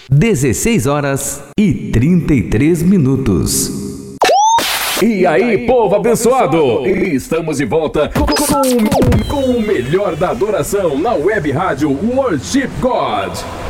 16h33. E aí, povo abençoado! Estamos de volta com o melhor da adoração na web rádio Worship God.